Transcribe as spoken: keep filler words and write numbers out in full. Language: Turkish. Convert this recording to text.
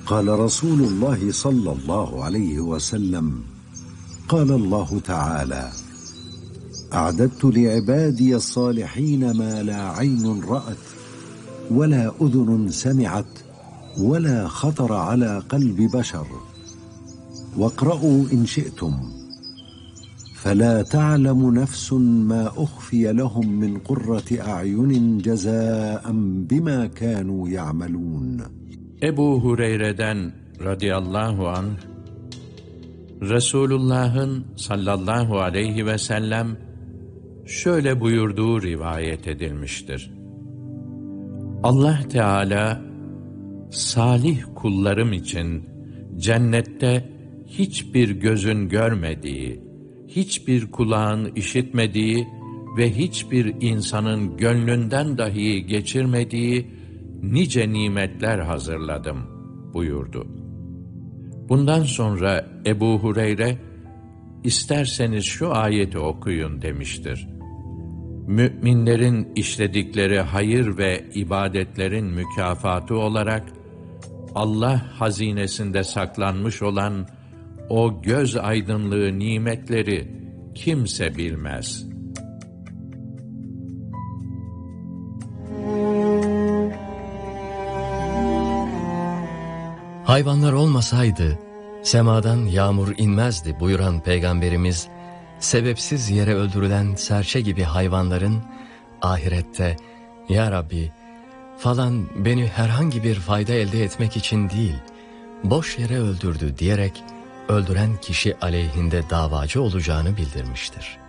قال رسول الله صلى الله عليه وسلم قال الله تعالى أعددت لعبادي الصالحين ما لا عين رأت ولا أذن سمعت ولا خطر على قلب بشر واقرأوا إن شئتم فلا تعلم نفس ما أخفي لهم من قرة أعين جزاء بما كانوا يعملون. Ebu Hureyre'den radıyallahu anh, Resulullah'ın sallallahu aleyhi ve sellem şöyle buyurduğu rivayet edilmiştir. Allah Teala, salih kullarım için cennette hiçbir gözün görmediği, hiçbir kulağın işitmediği ve hiçbir insanın gönlünden dahi geçirmediği nice nimetler hazırladım buyurdu. Bundan sonra Ebu Hureyre, isterseniz şu ayeti okuyun demiştir. Müminlerin işledikleri hayır ve ibadetlerin mükafatı olarak Allah hazinesinde saklanmış olan o göz aydınlığı nimetleri kimse bilmez. Hayvanlar olmasaydı semadan yağmur inmezdi buyuran Peygamberimiz, sebepsiz yere öldürülen serçe gibi hayvanların ahirette "Ya Rabbi, falan beni herhangi bir fayda elde etmek için değil, boş yere öldürdü" diyerek öldüren kişi aleyhinde davacı olacağını bildirmiştir.